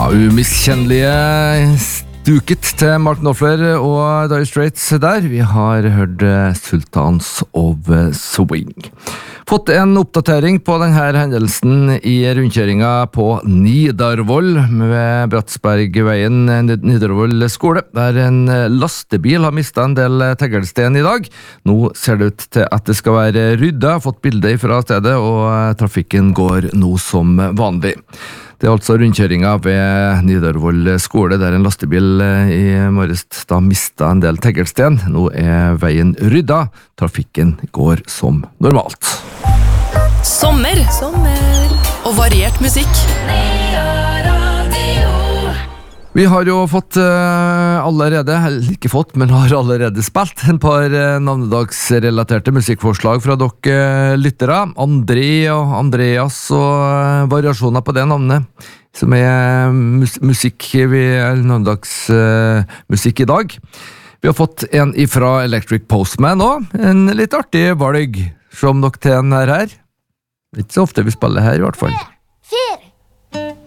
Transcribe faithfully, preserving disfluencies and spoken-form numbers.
Umiskjennelige stuket til Mark Knopfler og Dire Straits der. Vi har hørt Sultans of Swing. Fått en oppdatering på denne hendelsen i rundkjøringa på Nidarvoll ved Bratsbergveien Nidarvoll skole, der en lastebil har mistet en del teglsten i dag. Nå ser det ut til at det skal være rydda, fått bilder fra stedet, og trafikken går nå som vanlig. Det er altså rundkjøringa ved Nidarvoll skole, der en lastebil i morges da mistet en del teglsten. Nå er veien rydda, trafikken går som normalt. Sommer, Sommer. Og variert musikk. Vi har jo fått uh, allerede, ikke fått, men har allerede spilt en par uh, navnedagsrelaterte musikkforslag fra dere uh, lyttere. André og Andreas og uh, variasjoner på det navnet, som er mus musikk, vi er navnedagsmusikk uh, i dag. Vi har fått en ifra Electric Postman også, en litt artig valg, som dere til den her her. Ikke så ofte vi spiller her i hvert fall.